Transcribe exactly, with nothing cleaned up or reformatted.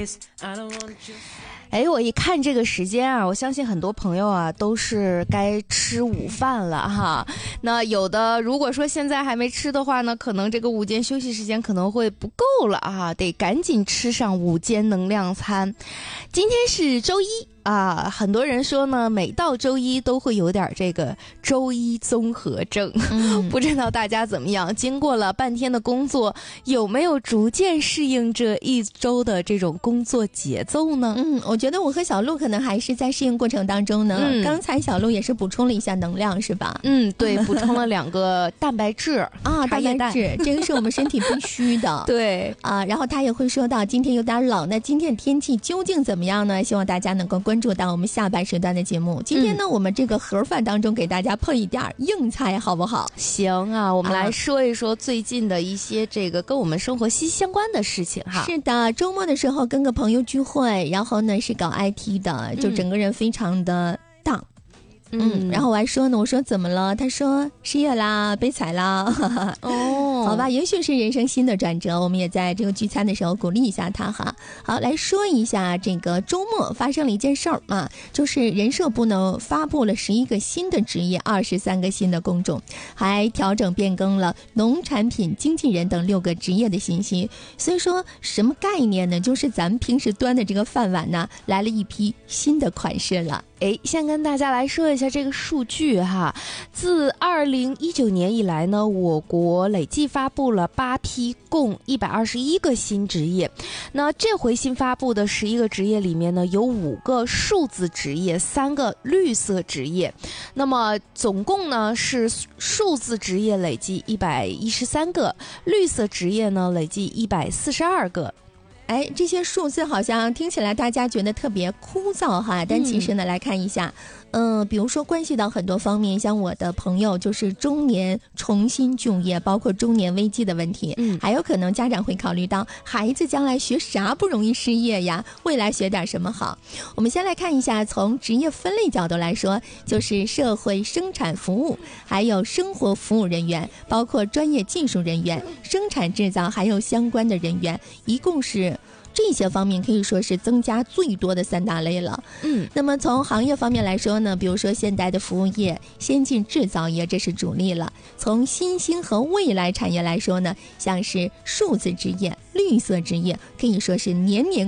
哎，我一看这个时间啊，我相信很多朋友啊都是该吃午饭了哈。那有的如果说现在还没吃的话呢，可能这个午间休息时间可能会不够了啊，得赶紧吃上午间能量餐。今天是周一啊，很多人说呢，每到周一都会有点这个周一综合症。嗯、不知道大家怎么样？经过了半天的工作，有没有逐渐适应这一周的这种工作节奏呢？ 嗯，我觉得我和小鹿可能还是在适应过程当中呢。嗯、刚才小鹿也是补充了一下能量，是吧？ 嗯，对，补充了两个蛋白质啊，蛋白质，这个是我们身体必须的。 对啊，然后他也会说到今天有点冷，那今天天气究竟怎么样呢？希望大家能够关注到我们下半时段的节目。今天呢，嗯、我们这个盒饭当中给大家碰一点硬菜，好不好？ 行啊，我们来说一说最近的一些这个跟我们生活息息相关的事情哈。 是的，周末的时候跟个朋友聚会，然后呢是搞 I T 的，就整个人非常的荡。嗯，然后我还说呢，我说怎么了？他说失业啦，悲惨啦。哦，好吧，也许是人生新的转折，我们也在这个聚餐的时候鼓励一下他哈。好，来说一下这个周末发生了一件事儿啊，就是人社部呢发布了十一个新的职业，二十三个新的工种，还调整变更了农产品经纪人等六个职业的信息。所以说什么概念呢？就是咱们平时端的这个饭碗呢，来了一批新的款式了。 哎，先跟大家来说一下这个数据哈。自二零一九年以来呢，我国累计发布了八批，共一百二十一个新职业。那这回新发布的十一个职业里面呢，有五个数字职业，三个绿色职业。那么总共呢是数字职业累计一百一十三个，绿色职业呢累计一百四十二个。 哎，这些数字好像听起来大家觉得特别枯燥哈，但其实呢，嗯、来看一下，嗯、呃，比如说关系到很多方面，像我的朋友就是中年重新就业，包括中年危机的问题，嗯，还有可能家长会考虑到孩子将来学啥不容易失业呀，未来学点什么好。我们先来看一下，从职业分类角度来说，就是社会生产服务，还有生活服务人员，包括专业技术人员、生产制造还有相关的人员，一共是。这些方面可以说是增加最多的三大类了。嗯，那么从行业方面来说呢，比如说现代的服务业、先进制造业，这是主力了。从新兴和未来产业来说呢，像是数字职业、绿色职业，可以说是年年